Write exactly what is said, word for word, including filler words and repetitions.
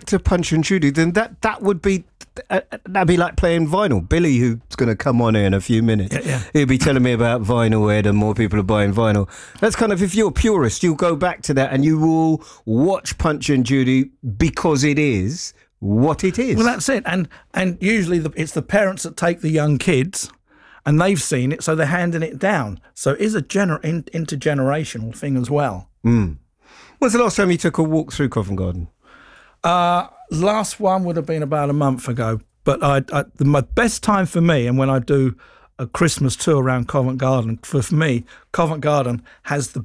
to Punch and Judy, then that, that would be uh, that'd be like playing vinyl. Billy, who's going to come on here in a few minutes, yeah, yeah. he'll be telling me about vinyl Ed and more people are buying vinyl. That's kind of, if you're a purist, you'll go back to that and you will watch Punch and Judy because it is what it is. Well, that's it. And and usually the, it's the parents that take the young kids and they've seen it, so they're handing it down. So it is a gener- in, intergenerational thing as well. Mm. When's the last time you took a walk through Covent Garden? Uh, last one would have been about a month ago. But I, I, the my best time for me, and when I do a Christmas tour around Covent Garden, for, for me, Covent Garden has the